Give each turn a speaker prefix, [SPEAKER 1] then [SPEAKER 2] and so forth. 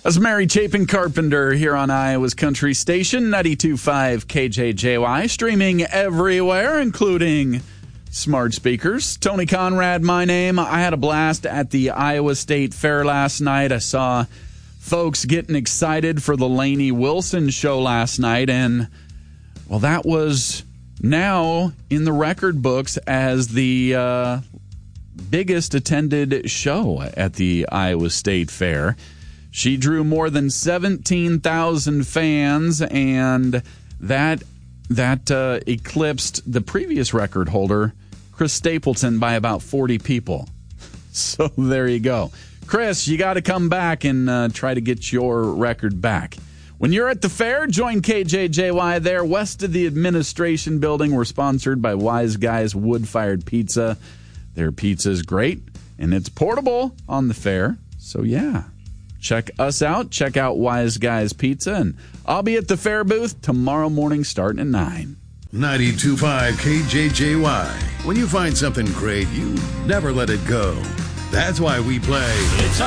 [SPEAKER 1] That's Mary Chapin Carpenter here on Iowa's Country Station, 92.5 KJJY, streaming everywhere, including smart speakers. Tony Conrad, my name. I had a blast at the Iowa State Fair last night. I saw folks getting excited for the Lainey Wilson show last night, and, well, that was now in the record books as the biggest attended show at the Iowa State Fair. She drew more than 17,000 fans, and that eclipsed the previous record holder, Chris Stapleton, by about 40 people. So there you go. Chris, you got to come back and try to get your record back. When you're at the fair, join KJJY there west of the administration building. We're sponsored by Wise Guys Wood-Fired Pizza. Their pizza is great, and it's portable on the fair. So, yeah. Check us out. Check out Wise Guys Pizza. And I'll be at the fair booth tomorrow morning starting at 9.
[SPEAKER 2] 92.5 KJJY. When you find something great, you never let it go. That's why we play...